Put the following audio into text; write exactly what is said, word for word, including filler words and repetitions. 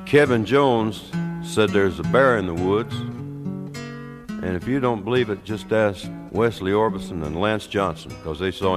Kevin Jones said there's a bear in the woods. And if you don't believe it, just ask Wesley Orbison and Lance Johnson, because they saw